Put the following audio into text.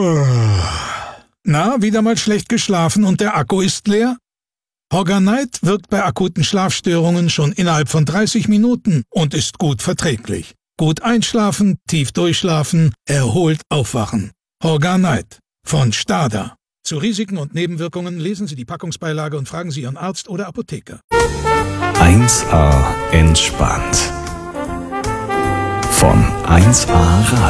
Na, wieder mal schlecht geschlafen und der Akku ist leer? Horganite wirkt bei akuten Schlafstörungen schon innerhalb von 30 Minuten und ist gut verträglich. Gut einschlafen, tief durchschlafen, erholt aufwachen. Horganite von STADA. Zu Risiken und Nebenwirkungen lesen Sie die Packungsbeilage und fragen Sie Ihren Arzt oder Apotheker. 1A entspannt. Von 1A Radio.